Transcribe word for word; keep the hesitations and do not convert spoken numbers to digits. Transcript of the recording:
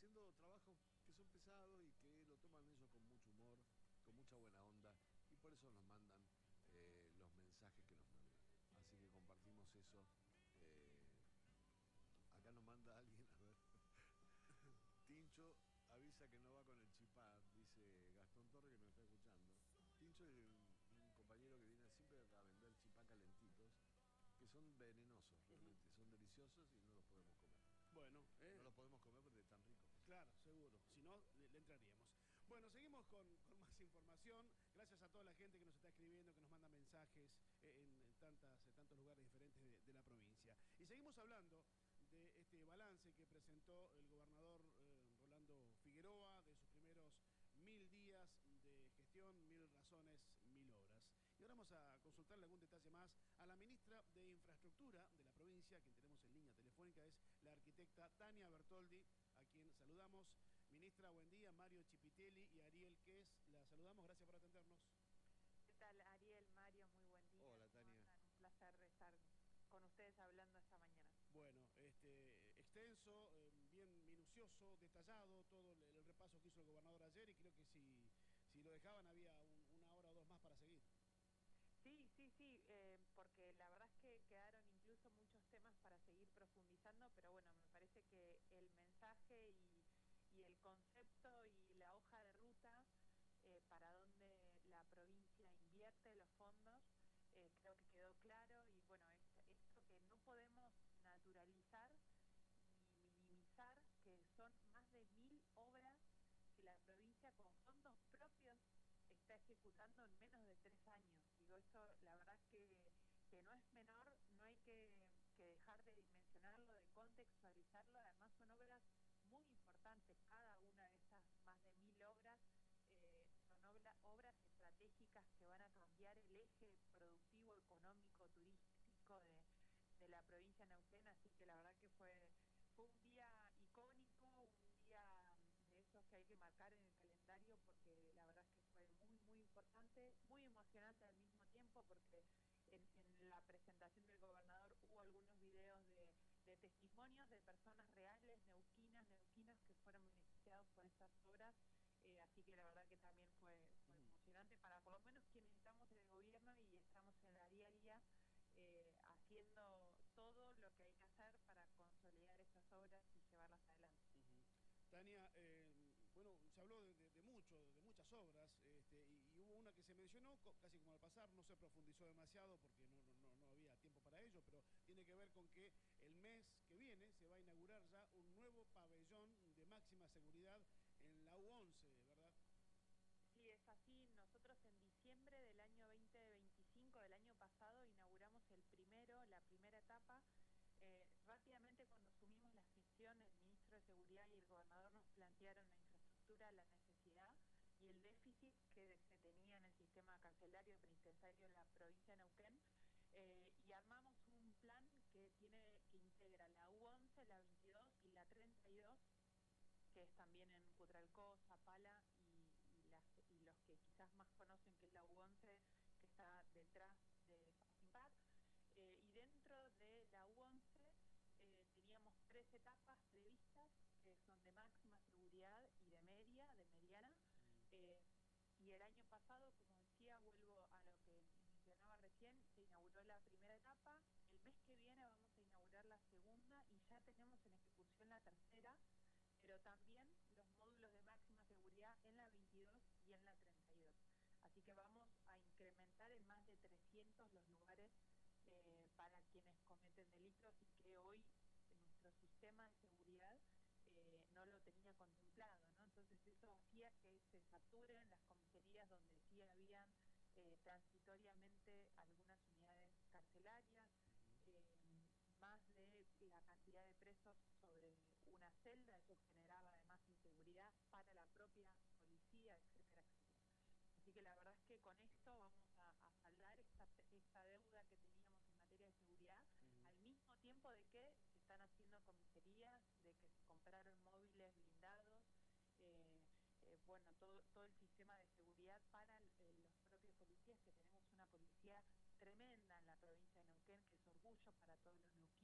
haciendo trabajos que son pesados y que lo toman ellos con mucho humor, con mucha buena onda, y por eso nos mandan eh, los mensajes que nos mandan. Así que compartimos eso. Eh, acá nos manda alguien, a ver. Tincho avisa que no va con el chipá, dice Gastón Torre, que nos está escuchando. Tincho es un, un compañero que viene siempre a vender chipá calentitos, que son venenosos realmente, son deliciosos y no los podemos comer. Bueno, eh, No los podemos comer porque están ricos que son. claro, seguro. Si no, le, le entraríamos. Bueno, seguimos con, con más información. Gracias a toda la gente que nos está escribiendo, que nos manda mensajes eh, en, en tantas, en tantos lugares diferentes de, de la provincia. Y seguimos hablando de este balance que presentó el gobernador eh, Rolando Figueroa de sus primeros mil días de gestión, mil razones, mil obras. Y ahora vamos a consultarle algún detalle más a la ministra de Infraestructura de la provincia, quien tenemos en línea telefónica, es la arquitecta Tania Bertoldi, a quien saludamos. Ministra, buen día. Mario Chipitelli y Ariel Ques, la saludamos. Gracias por atendernos. ¿Qué tal, Ariel, Mario? Muy buen día. Hola, ¿Cómo Tania. andan? Un placer estar con ustedes hablando esta mañana. Bueno, este, extenso, eh, bien minucioso, detallado, todo el, el repaso que hizo el gobernador ayer, y creo que si, si lo dejaban había un, una hora o dos más para seguir. Sí, sí, sí, eh, porque la verdad es que quedaron incluso muchos temas para seguir profundizando, pero bueno, me parece que el mensaje y, y el concepto y la hoja de ruta eh, para donde la provincia invierte los fondos, eh, creo que quedó claro. Y bueno, es, esto que no podemos naturalizar y minimizar, que son más de mil obras que la provincia con fondos propios está ejecutando en menos de tres años. Digo, esto la verdad que, que no es menor, no hay que, que dejar de dimensionarlo, de contextualizarlo. Además son obras muy importantes, cada una de estas más de mil obras eh, son obra, obras estratégicas que van a cambiar el eje productivo, económico, turístico de, de la provincia de Neuquén. Así que la verdad que fue fue un día icónico, un día de esos que hay que marcar en el calendario, porque la verdad es que fue muy, muy importante, muy emocionante al mismo tiempo, porque en, en la presentación del gobernador hubo algunos videos de, de testimonios de personas reales, neuquinas, neuquinos, que fueron beneficiados por estas obras. Eh, así que la verdad que también fue, fue emocionante para por lo menos quienes estamos en el gobierno y estamos en la día a día, eh, haciendo todo lo que hay que hacer para consolidar estas obras y llevarlas adelante. Uh-huh. Tania, eh, bueno, se habló de, de, de mucho, de muchas obras, este, y, y hubo una que se mencionó, co casi como al pasar, no se profundizó demasiado porque no, no, no había tiempo para ello, pero tiene que ver con que el mes que viene se va a inaugurar ya un nuevo pabellón de máxima seguridad en la U once, ¿verdad? Sí, es así. Nosotros en diciembre del año veinte veinticinco, del año pasado, inauguramos el primero, la primera etapa. Eh, rápidamente, cuando asumimos la gestión, el ministro de Seguridad y el gobernador nos plantearon la infraestructura, la necesidad y el déficit que se tenía en el sistema carcelario penitenciario en la provincia de Neuquén. Eh, y armamos un plan que tiene que integra la U once, la veintidós y la treinta y dos, que es también en Cutralcó, Zapala y, y, las, y los que quizás más conocen, que es la U once, que está detrás de Facimpar. Eh, y dentro de la U once eh, teníamos tres etapas previstas, que son de máxima seguridad y de media, de mediana. Eh, y el año pasado, como decía, vuelvo a lo que mencionaba recién, se inauguró la primera etapa. El mes que viene vamos a inaugurar la segunda y ya tenemos en ejecución la tercera, pero también los módulos de máxima seguridad en la veintidós y en la treinta y dos. Así que vamos a incrementar en más de trescientos los lugares eh, para quienes cometen delitos y que hoy en nuestro sistema de seguridad eh, no lo tenía contemplado, ¿no? Entonces eso hacía que se saturen las comisarías donde sí habían eh, transitoriamente algunas unidades carcelarias, eh, más de la cantidad de presos sobre una celda. Eso generaba además inseguridad para la propia policía, etcétera, etcétera. Así que la verdad es que con esto vamos a, a saldar esta, esta deuda que teníamos en materia de seguridad, uh-huh. al mismo tiempo de que se están haciendo comisarías, de que se compraron móviles blindados, eh, eh, bueno, todo, todo el sistema de seguridad para eh, los propios policías, que tenemos una policía tremenda en la provincia de Neuquén, que es orgullo para todos los neuquinos.